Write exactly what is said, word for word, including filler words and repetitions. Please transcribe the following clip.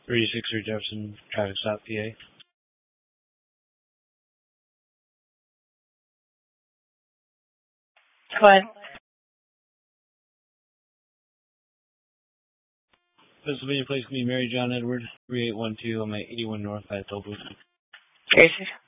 thirty-six Reed Jefferson, traffic stop, P A. Go ahead. Pennsylvania Place, me, Mary John Edward, three eight one two. I'm at eighty-one North by Tollbooth. Tracy.